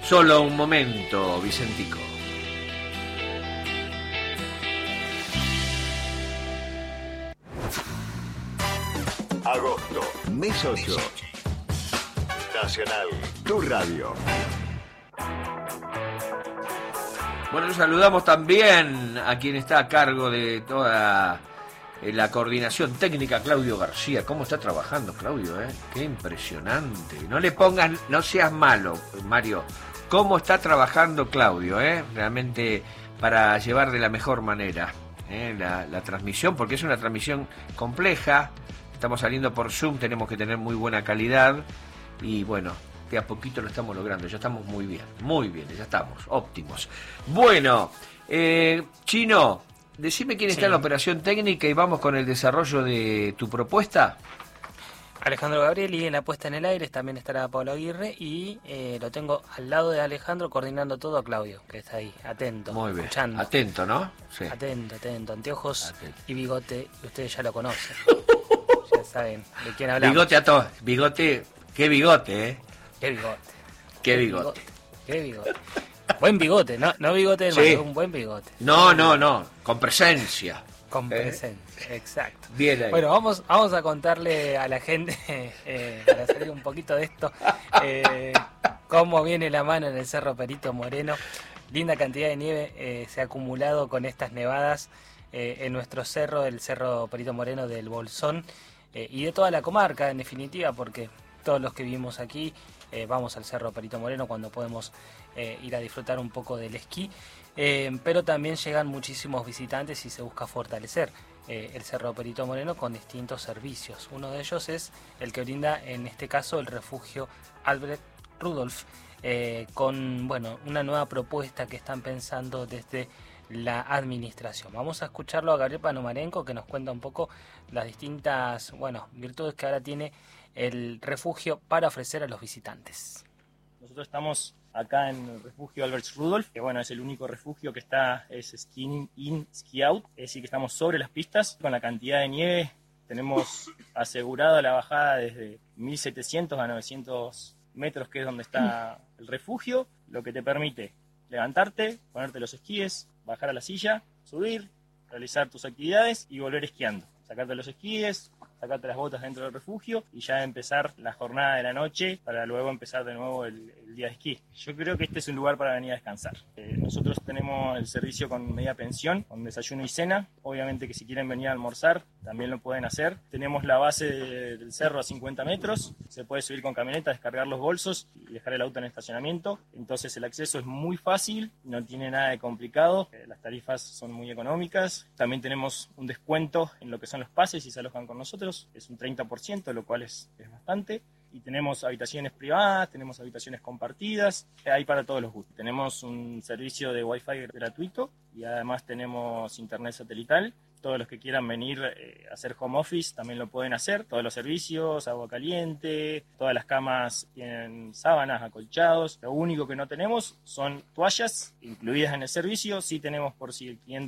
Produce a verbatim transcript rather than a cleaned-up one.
Solo un momento, Vicentico. Agosto, mes ocho. Nacional, tu radio. Bueno, saludamos también a quien está a cargo de toda la coordinación técnica, Claudio García. ¿Cómo está trabajando, Claudio? Eh? Qué impresionante. No le pongan, no seas malo, Mario. ¿Cómo está trabajando Claudio? Eh? Realmente para llevar de la mejor manera eh, la, la transmisión, porque es una transmisión compleja. Estamos saliendo por Zoom, tenemos que tener muy buena calidad y bueno, de a poquito lo estamos logrando, ya estamos muy bien, muy bien, ya estamos, óptimos. Bueno, eh, Chino, decime quién está sí. en la operación técnica y vamos con el desarrollo de tu propuesta. Alejandro Gabrieli en la puesta en el aire, también estará Pablo Aguirre y eh, lo tengo al lado de Alejandro coordinando todo a Claudio, que está ahí, atento, muy bien, escuchando. Atento, ¿no? Sí. Atento, atento, anteojos atento. Y bigote, y ustedes ya lo conocen. Ya saben de quién hablamos. Bigote a todos, bigote, qué bigote, ¿eh? Qué bigote. Qué bigote. Qué bigote. Buen bigote, no, no bigote hermano, sí. Un buen bigote. No, no, no, con presencia. Con presencia, ¿Eh? Exacto. Bien ahí. Bueno, vamos, vamos a contarle a la gente, eh, para salir un poquito de esto, eh, cómo viene la mano en el Cerro Perito Moreno. Linda cantidad de nieve eh, se ha acumulado con estas nevadas eh, en nuestro cerro, el Cerro Perito Moreno del Bolsón, eh, y de toda la comarca, en definitiva, porque todos los que vivimos aquí eh, vamos al Cerro Perito Moreno cuando podemos eh, ir a disfrutar un poco del esquí. Eh, pero también llegan muchísimos visitantes y se busca fortalecer eh, el Cerro Perito Moreno con distintos servicios. Uno de ellos es el que brinda, en este caso, el refugio Albert Rudolph, eh, con bueno, una nueva propuesta que están pensando desde la administración. Vamos a escucharlo a Gabriel Panomarenko, que nos cuenta un poco las distintas bueno, virtudes que ahora tiene el refugio para ofrecer a los visitantes. Nosotros estamos acá en el refugio Albert Rudolph, que bueno, es el único refugio que está, es ski in, ski out, es decir, que estamos sobre las pistas. Con la cantidad de nieve tenemos asegurado la bajada desde mil setecientos a novecientos metros, que es donde está el refugio, lo que te permite levantarte, ponerte los esquíes, bajar a la silla, subir, realizar tus actividades y volver esquiando. Sacarte los esquíes, sacarte las botas dentro del refugio y ya empezar la jornada de la noche para luego empezar de nuevo el, el día de esquí. Yo creo que este es un lugar para venir a descansar. Eh, nosotros tenemos el servicio con media pensión, con desayuno y cena. Obviamente que si quieren venir a almorzar, también lo pueden hacer. Tenemos la base de, del cerro a cincuenta metros. Se puede subir con camioneta, descargar los bolsos y dejar el auto en estacionamiento. Entonces el acceso es muy fácil, no tiene nada de complicado. Eh, las tarifas son muy económicas. También tenemos un descuento en lo que son los pases si se alojan con nosotros. Es un treinta por ciento, lo cual es, es bastante. Y tenemos habitaciones privadas, tenemos habitaciones compartidas, hay para todos los gustos. Tenemos un servicio de Wi-Fi gratuito y además tenemos internet satelital. Todos los que quieran venir eh, a hacer home office también lo pueden hacer. Todos los servicios, agua caliente, todas las camas tienen sábanas, acolchados. Lo único que no tenemos son toallas incluidas en el servicio. Sí tenemos por si el cliente